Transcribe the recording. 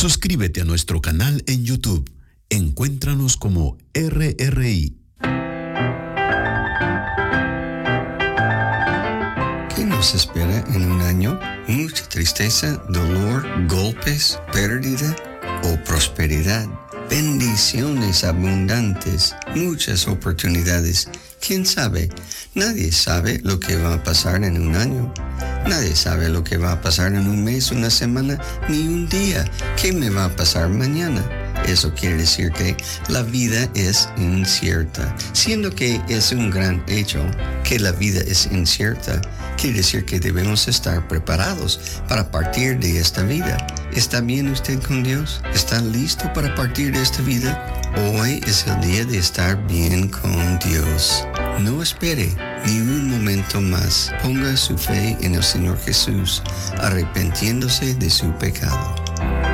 Suscríbete a nuestro canal en YouTube. Encuéntranos como RRI. ¿Qué nos espera en un año? Mucha tristeza, dolor, golpes, pérdida o prosperidad. Bendiciones abundantes, muchas oportunidades. ¿Quién sabe? Nadie sabe lo que va a pasar en un año. Nadie sabe lo que va a pasar en un mes, una semana, ni un día. ¿Qué me va a pasar mañana? Eso quiere decir que la vida es incierta. Siendo que es un gran hecho que la vida es incierta, quiere decir que debemos estar preparados para partir de esta vida. ¿Está bien usted con Dios? ¿Está listo para partir de esta vida? Hoy es el día de estar bien con Dios. No espere ni un momento más. Ponga su fe en el Señor Jesús, arrepintiéndose de su pecado.